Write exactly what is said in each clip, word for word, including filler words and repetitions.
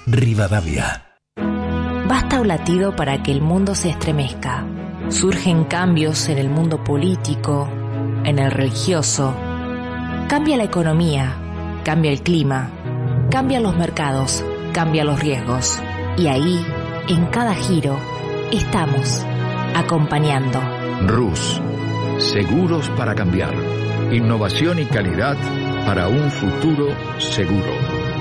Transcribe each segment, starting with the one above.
Rivadavia. Basta un latido para que el mundo se estremezca. Surgen cambios en el mundo político, en el religioso. Cambia la economía, cambia el clima, cambian los mercados, cambian los riesgos. Y ahí, en cada giro, estamos acompañando. Rus, seguros para cambiar. Innovación y calidad para un futuro seguro.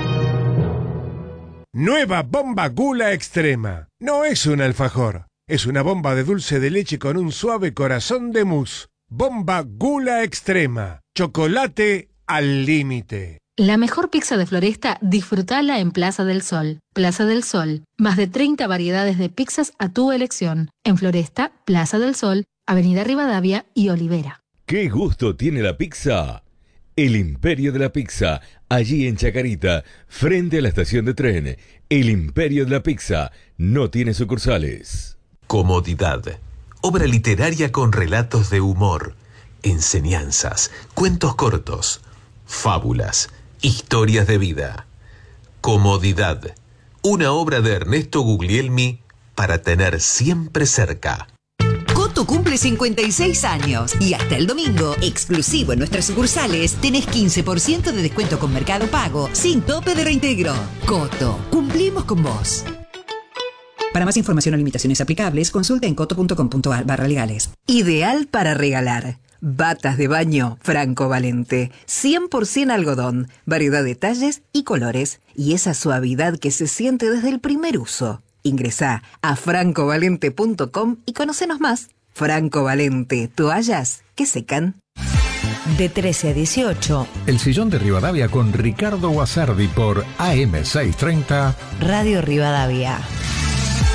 Nueva bomba Gula Extrema. No es un alfajor, es una bomba de dulce de leche con un suave corazón de mousse. Bomba Gula Extrema. Chocolate al límite. La mejor pizza de Floresta, disfrutala en Plaza del Sol. Plaza del Sol. Más de treinta variedades de pizzas a tu elección. En Floresta, Plaza del Sol, Avenida Rivadavia y Olivera. ¿Qué gusto tiene la pizza? El Imperio de la Pizza, allí en Chacarita, frente a la estación de tren. El Imperio de la Pizza no tiene sucursales. Comodidad. Obra literaria con relatos de humor, enseñanzas, cuentos cortos, fábulas, historias de vida. Comodidad. Una obra de Ernesto Guglielmi para tener siempre cerca. Coto cumple cincuenta y seis años y hasta el domingo, exclusivo en nuestras sucursales, tenés quince por ciento de descuento con Mercado Pago, sin tope de reintegro. Coto, cumplimos con vos. Para más información o limitaciones aplicables, consulta en coto.com.ar barra legales. Ideal para regalar. Batas de baño Franco Valente. cien por ciento algodón, variedad de talles y colores. Y esa suavidad que se siente desde el primer uso. Ingresá a franco valente punto com y conocenos más. Franco Valente, toallas que secan. De trece a dieciocho. El Sillón de Rivadavia con Ricardo Guasardi por A M seiscientos treinta. Radio Rivadavia.